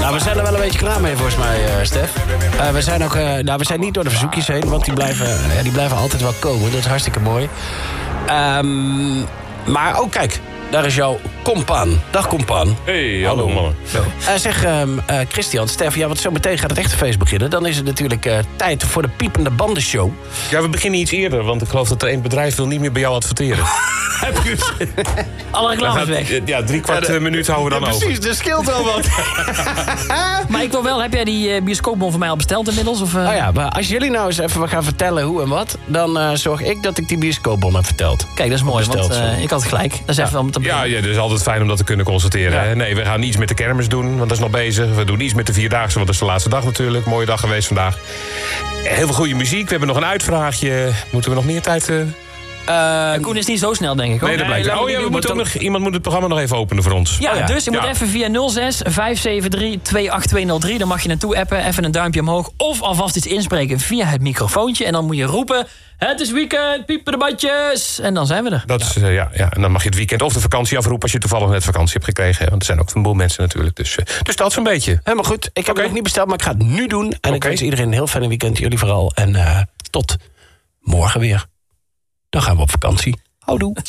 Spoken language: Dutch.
Nou, we zijn er wel een beetje klaar mee volgens mij, Stef. We zijn ook, we zijn niet door de verzoekjes heen, want die blijven altijd wel komen. Dat is hartstikke mooi. Maar ook, kijk, daar is jouw compaan. Dag, compaan. Hey, hallo mannen. Zeg, Christian, Stef, ja, want zo meteen gaat het echte feest beginnen. Dan is het natuurlijk tijd voor de Piepende Bandenshow. Ja, we beginnen iets eerder, want ik geloof dat er één bedrijf wil niet meer bij jou adverteren. Alle reclames weg. Ja, 3/4 minuut houden we dan over. Precies, er scheelt wel wat. Maar ik wil wel, heb jij die bioscoopbon voor mij al besteld inmiddels? Of, Oh ja, maar als jullie nou eens even gaan vertellen hoe en wat, dan zorg ik dat ik die bioscoopbon heb verteld. Kijk, dat is mooi, Besteld, want ik had gelijk. Dat is even om te Ja, dat is altijd fijn om dat te kunnen constateren. Ja. Hè? Nee, we gaan niets met de kermis doen, want dat is nog bezig. We doen iets met de Vierdaagse, want dat is de laatste dag natuurlijk. Mooie dag geweest vandaag. Heel veel goede muziek. We hebben nog een uitvraagje. Moeten we nog meer tijd... Koen is niet zo snel, denk ik. Hoor. Nee, dat blijkt. laat me Oh ja, niet doen, want iemand moet het programma nog even openen voor ons. Ja, Oh ja. dus je moet even via 06 573 28203. Dan mag je naartoe appen, even een duimpje omhoog. Of alvast iets inspreken via het microfoontje. En dan moet je roepen, het is weekend, piepen de bandjes. En dan zijn we er. Dat is, ja. En dan mag je het weekend of de vakantie afroepen als je toevallig net vakantie hebt gekregen. Hè? Want er zijn ook een boel mensen natuurlijk. Dus dat zo'n beetje. Helemaal goed. Ik heb het nog niet besteld, maar ik ga het nu doen. En ik wens iedereen een heel fijne weekend. Jullie vooral. En tot morgen weer. Dan gaan we op vakantie. Houdoe.